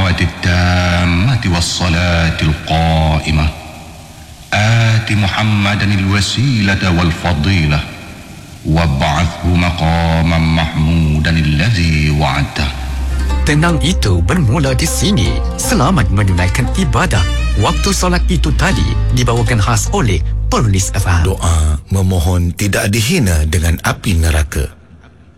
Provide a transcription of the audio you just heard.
الدعوة التامة والصلاة القائمة آت محمدا الوسيلة والفضيلة وابعثه مقاما محمودا الذي وعدته. Tenang itu bermula di sini. Selamat menunaikan ibadah. Waktu solat itu tadi dibawakan khas oleh Perlis FM. Doa memohon tidak dihina dengan api neraka.